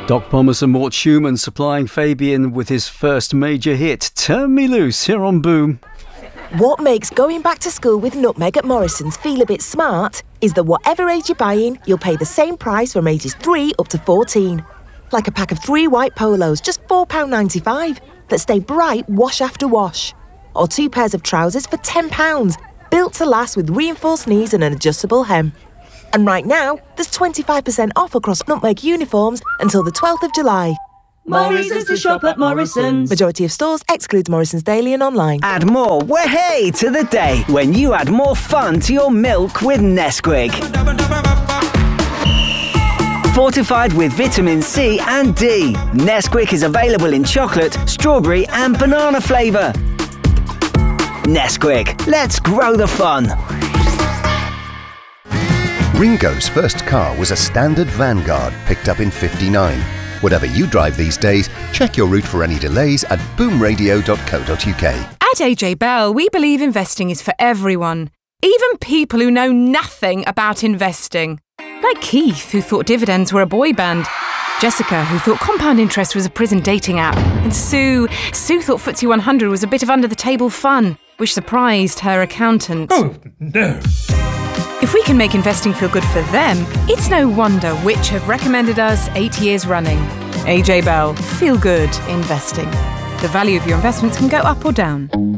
Doc Pomus and Mort Schumann supplying Fabian with his first major hit, Turn Me Loose, here on Boom. What makes going back to school with Nutmeg at Morrison's feel a bit smart is that whatever age you're buying, you'll pay the same price from ages 3 up to 14. Like a pack of 3 white polos, just £4.95, that stay bright wash after wash. Or 2 pairs of trousers for £10, built to last with reinforced knees and an adjustable hem. And right now, there's 25% off across Nutmeg uniforms until the 12th of July. More reasons to shop at Morrison's. Majority of stores excludes Morrison's Daily and online. Add more way to the day when you add more fun to your milk with Nesquik. Fortified with vitamin C and D, Nesquik is available in chocolate, strawberry and banana flavour. Nesquik, let's grow the fun. Ringo's first car was a standard Vanguard picked up in '59. Whatever you drive these days, check your route for any delays at boomradio.co.uk. At AJ Bell, we believe investing is for everyone, even people who know nothing about investing. Like Keith, who thought dividends were a boy band. Jessica, who thought compound interest was a prison dating app. And Sue thought FTSE 100 was a bit of under-the-table fun, which surprised her accountant. Oh, no. If we can make investing feel good for them, it's no wonder Which have recommended us 8 years running. AJ Bell, feel good investing. The value of your investments can go up or down.